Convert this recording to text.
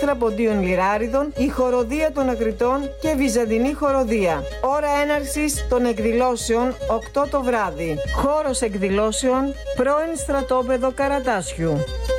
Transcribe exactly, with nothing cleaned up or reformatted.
Στραποντίων Λιράριδων, η Χοροδία των Ακριτών και Βυζαντινή Χοροδία. Ώρα έναρξης των εκδηλώσεων οκτώ το βράδυ. Χώρος εκδηλώσεων, πρώην στρατόπεδο Καρατάσιου.